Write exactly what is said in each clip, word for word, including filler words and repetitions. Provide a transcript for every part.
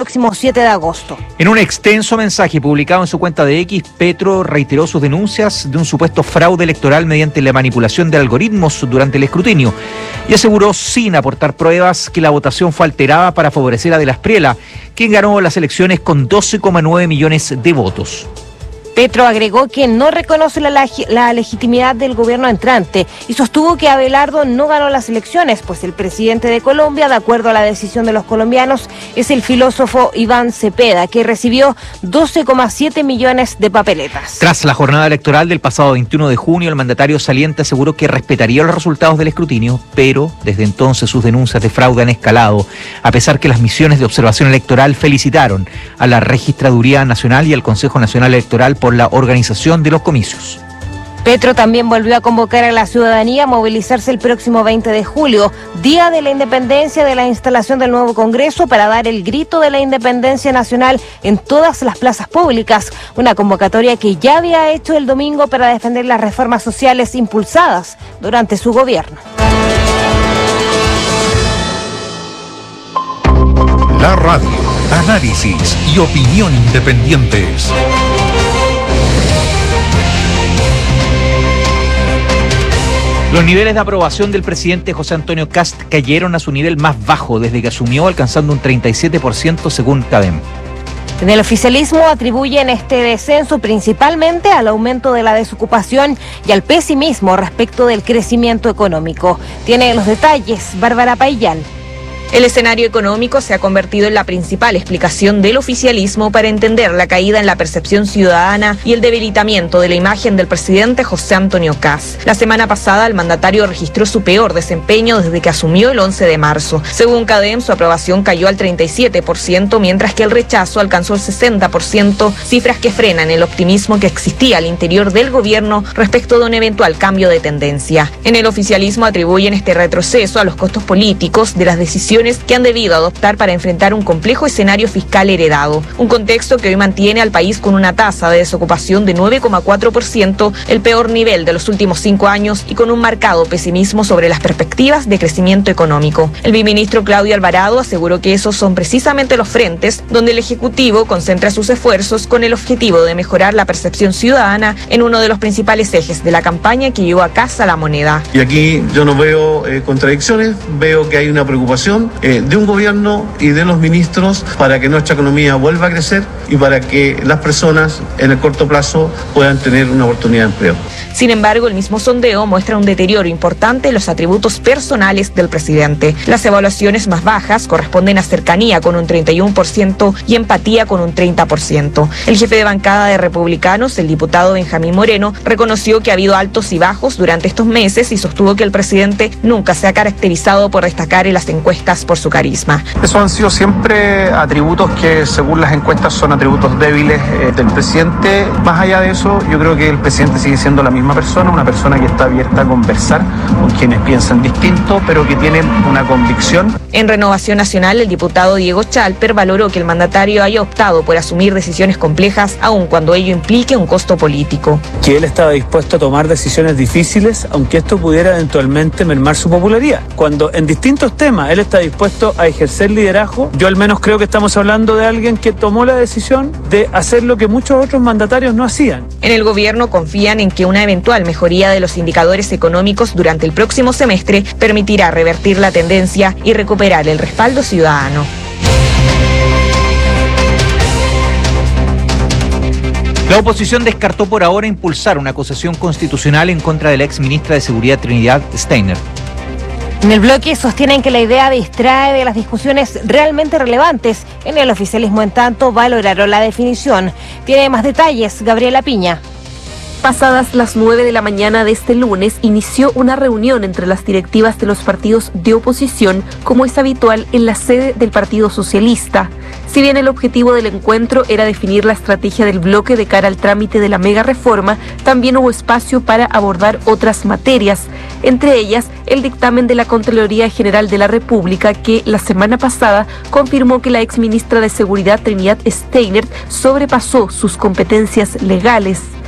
próximo siete de agosto. En un extenso mensaje publicado en su cuenta de X, Petro reiteró sus denuncias de un supuesto fraude electoral mediante la manipulación de algoritmos durante el escrutinio y aseguró, sin aportar pruebas, que la votación fue alterada para favorecer a De Las Priela, quien ganó las elecciones con doce coma nueve millones de votos. Petro agregó que no reconoce la, la legitimidad del gobierno entrante y sostuvo que Abelardo no ganó las elecciones, pues el presidente de Colombia, de acuerdo a la decisión de los colombianos, es el filósofo Iván Cepeda, que recibió doce coma siete millones de papeletas. Tras la jornada electoral del pasado veintiuno de junio, el mandatario saliente aseguró que respetaría los resultados del escrutinio, pero desde entonces sus denuncias de fraude han escalado, a pesar que las misiones de observación electoral felicitaron a la Registraduría Nacional y al Consejo Nacional Electoral por por la organización de los comicios. Petro también volvió a convocar a la ciudadanía a movilizarse el próximo veinte de julio, día de la independencia, de la instalación del nuevo Congreso, para dar el grito de la independencia nacional en todas las plazas públicas, una convocatoria que ya había hecho el domingo para defender las reformas sociales impulsadas durante su gobierno. La radio, análisis y opinión independientes. Los niveles de aprobación del presidente José Antonio Kast cayeron a su nivel más bajo desde que asumió, alcanzando un treinta y siete por ciento según CADEM. En el oficialismo atribuyen este descenso principalmente al aumento de la desocupación y al pesimismo respecto del crecimiento económico. Tiene los detalles Bárbara Paillán. El escenario económico se ha convertido en la principal explicación del oficialismo para entender la caída en la percepción ciudadana y el debilitamiento de la imagen del presidente José Antonio Kast. La semana pasada, el mandatario registró su peor desempeño desde que asumió el once de marzo. Según CADEM, su aprobación cayó al treinta y siete por ciento, mientras que el rechazo alcanzó el sesenta por ciento, cifras que frenan el optimismo que existía al interior del gobierno respecto de un eventual cambio de tendencia. En el oficialismo atribuyen este retroceso a los costos políticos de las decisiones que han debido adoptar para enfrentar un complejo escenario fiscal heredado. Un contexto que hoy mantiene al país con una tasa de desocupación de nueve coma cuatro por ciento, el peor nivel de los últimos cinco años, y con un marcado pesimismo sobre las perspectivas de crecimiento económico. El viceministro Claudio Alvarado aseguró que esos son precisamente los frentes donde el Ejecutivo concentra sus esfuerzos con el objetivo de mejorar la percepción ciudadana en uno de los principales ejes de la campaña que llevó a casa la moneda. Y aquí yo no veo eh, contradicciones, veo que hay una preocupación Eh, de un gobierno y de los ministros para que nuestra economía vuelva a crecer y para que las personas en el corto plazo puedan tener una oportunidad de empleo. Sin embargo, el mismo sondeo muestra un deterioro importante en los atributos personales del presidente. Las evaluaciones más bajas corresponden a cercanía con un treinta y uno por ciento y empatía con un treinta por ciento. El jefe de bancada de Republicanos, el diputado Benjamín Moreno, reconoció que ha habido altos y bajos durante estos meses y sostuvo que el presidente nunca se ha caracterizado por destacar en las encuestas por su carisma. Esos han sido siempre atributos que, según las encuestas, son atributos débiles eh, del presidente. Más allá de eso, yo creo que el presidente sigue siendo la misma persona, una persona que está abierta a conversar con quienes piensan distinto, pero que tiene una convicción. En Renovación Nacional, el diputado Diego Chalper valoró que el mandatario haya optado por asumir decisiones complejas, aun cuando ello implique un costo político. Que él estaba dispuesto a tomar decisiones difíciles, aunque esto pudiera eventualmente mermar su popularidad. Cuando en distintos temas él está dispuesto a ejercer liderazgo, yo al menos creo que estamos hablando de alguien que tomó la decisión de hacer lo que muchos otros mandatarios no hacían. En el gobierno confían en que una eventual mejoría de los indicadores económicos durante el próximo semestre permitirá revertir la tendencia y recuperar el respaldo ciudadano. La oposición descartó por ahora impulsar una acusación constitucional en contra de la ex ministra de Seguridad Trinidad Steiner. En el bloque sostienen que la idea distrae de las discusiones realmente relevantes. En el oficialismo, en tanto, valoraron la definición. Tiene más detalles Gabriela Piña. Pasadas las nueve de la mañana de este lunes, inició una reunión entre las directivas de los partidos de oposición, como es habitual en la sede del Partido Socialista. Si bien el objetivo del encuentro era definir la estrategia del bloque de cara al trámite de la mega reforma, también hubo espacio para abordar otras materias, entre ellas el dictamen de la Contraloría General de la República, que la semana pasada confirmó que la exministra de Seguridad Trinidad Steiner sobrepasó sus competencias legales.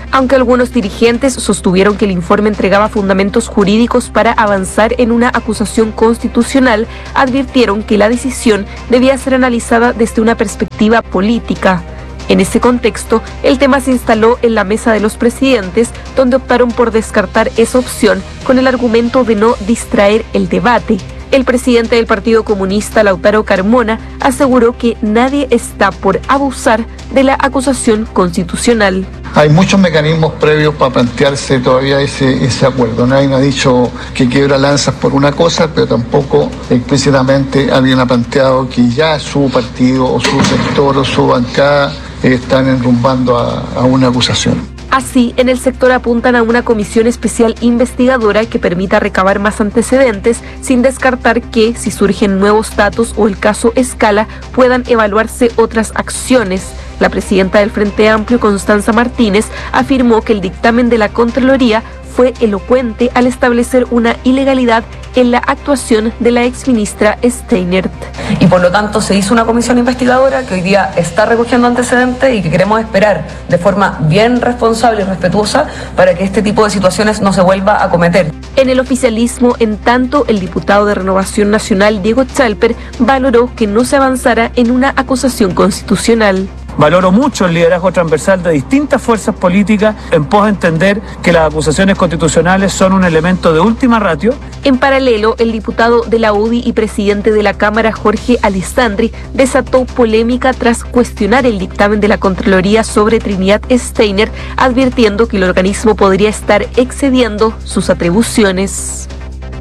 Aunque algunos dirigentes sostuvieron que el informe entregaba fundamentos jurídicos para avanzar en una acusación constitucional, advirtieron que la decisión debía ser analizada desde una perspectiva política. En ese contexto, el tema se instaló en la mesa de los presidentes, donde optaron por descartar esa opción con el argumento de no distraer el debate. El presidente del Partido Comunista, Lautaro Carmona, aseguró que nadie está por abusar de la acusación constitucional. Hay muchos mecanismos previos para plantearse todavía ese, ese acuerdo. Nadie ha dicho que quiebra lanzas por una cosa, pero tampoco explícitamente alguien ha planteado que ya su partido o su sector o su bancada están enrumbando a, a una acusación. Así, en el sector apuntan a una comisión especial investigadora que permita recabar más antecedentes, sin descartar que, si surgen nuevos datos o el caso escala, puedan evaluarse otras acciones. La presidenta del Frente Amplio, Constanza Martínez, afirmó que el dictamen de la Contraloría fue elocuente al establecer una ilegalidad en la actuación de la exministra Steinert. Y por lo tanto se hizo una comisión investigadora que hoy día está recogiendo antecedentes y que queremos esperar de forma bien responsable y respetuosa para que este tipo de situaciones no se vuelva a cometer. En el oficialismo, en tanto, el diputado de Renovación Nacional, Diego Chalper, valoró que no se avanzara en una acusación constitucional. Valoro mucho el liderazgo transversal de distintas fuerzas políticas en pos de entender que las acusaciones constitucionales son un elemento de última ratio. En paralelo, el diputado de la U D I y presidente de la Cámara, Jorge Alessandri, desató polémica tras cuestionar el dictamen de la Contraloría sobre Trinidad Steiner, advirtiendo que el organismo podría estar excediendo sus atribuciones.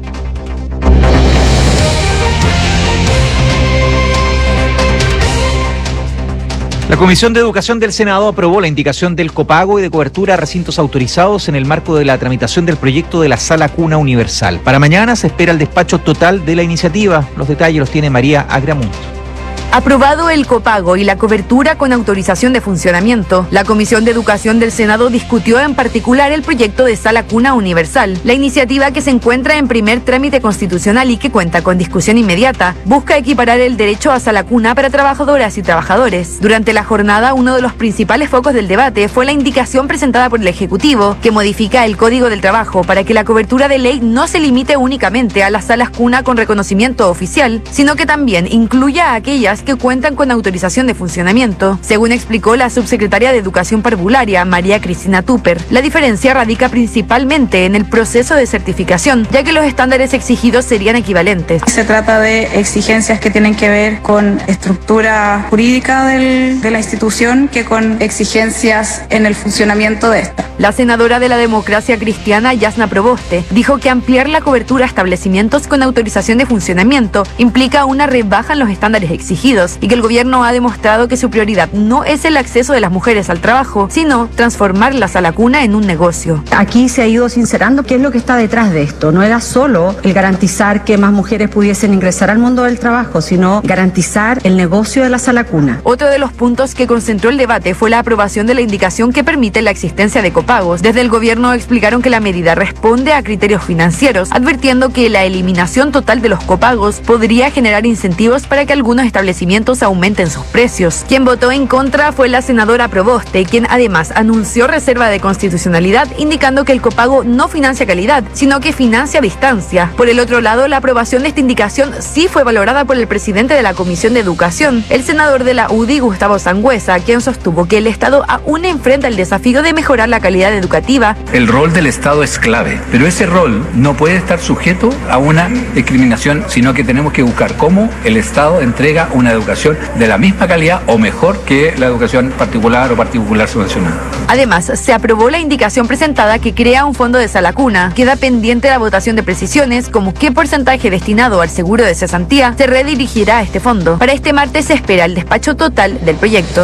La Comisión de Educación del Senado aprobó la indicación del copago y de cobertura a recintos autorizados en el marco de la tramitación del proyecto de la Sala Cuna Universal. Para mañana se espera el despacho total de la iniciativa. Los detalles los tiene María Agramunt. Aprobado el copago y la cobertura con autorización de funcionamiento, la Comisión de Educación del Senado discutió en particular el proyecto de Sala Cuna Universal. La iniciativa, que se encuentra en primer trámite constitucional y que cuenta con discusión inmediata, busca equiparar el derecho a sala cuna para trabajadoras y trabajadores. Durante la jornada, uno de los principales focos del debate fue la indicación presentada por el Ejecutivo, que modifica el Código del Trabajo para que la cobertura de ley no se limite únicamente a las salas cuna con reconocimiento oficial, sino que también incluya a aquellas que cuentan con autorización de funcionamiento. Según explicó la subsecretaria de Educación Parvularia, María Cristina Tupper, la diferencia radica principalmente en el proceso de certificación, ya que los estándares exigidos serían equivalentes. Se trata de exigencias que tienen que ver con estructura jurídica del, de la institución que con exigencias en el funcionamiento de esta. La senadora de la Democracia Cristiana, Yasna Proboste, dijo que ampliar la cobertura a establecimientos con autorización de funcionamiento implica una rebaja en los estándares exigidos y que el gobierno ha demostrado que su prioridad no es el acceso de las mujeres al trabajo, sino transformar la sala cuna en un negocio. Aquí se ha ido sincerando qué es lo que está detrás de esto. No era solo el garantizar que más mujeres pudiesen ingresar al mundo del trabajo, sino garantizar el negocio de la sala cuna. Otro de los puntos que concentró el debate fue la aprobación de la indicación que permite la existencia de copagos. Desde el gobierno explicaron que la medida responde a criterios financieros, advirtiendo que la eliminación total de los copagos podría generar incentivos para que algunos establecimientos aumenten sus precios. Quien votó en contra fue la senadora Proboste, quien además anunció reserva de constitucionalidad, indicando que el copago no financia calidad, sino que financia distancia. Por el otro lado, la aprobación de esta indicación sí fue valorada por el presidente de la Comisión de Educación, el senador de la U D I, Gustavo Sangüesa, quien sostuvo que el Estado aún enfrenta el desafío de mejorar la calidad educativa. El rol del Estado es clave, pero ese rol no puede estar sujeto a una discriminación, sino que tenemos que buscar cómo el Estado entrega una educación de la misma calidad o mejor que la educación particular o particular subvencionada. Además, se aprobó la indicación presentada que crea un fondo de sala cuna. Queda pendiente la votación de precisiones, como qué porcentaje destinado al seguro de cesantía se redirigirá a este fondo. Para este martes se espera el despacho total del proyecto.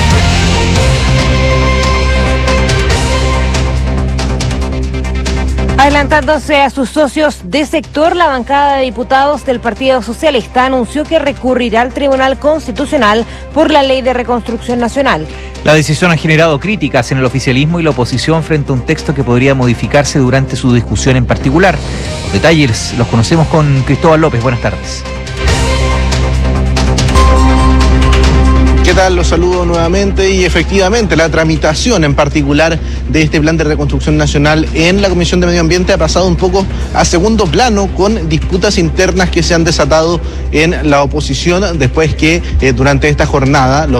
Adelantándose a sus socios de sector, la bancada de diputados del Partido Socialista anunció que recurrirá al Tribunal Constitucional por la Ley de Reconstrucción Nacional. La decisión ha generado críticas en el oficialismo y la oposición frente a un texto que podría modificarse durante su discusión en particular. Los detalles los conocemos con Cristóbal López. Buenas tardes. ¿qué tal? Los saludo nuevamente y efectivamente la tramitación en particular de este plan de reconstrucción nacional en la Comisión de Medio Ambiente ha pasado un poco a segundo plano con disputas internas que se han desatado en la oposición después que eh, durante esta jornada los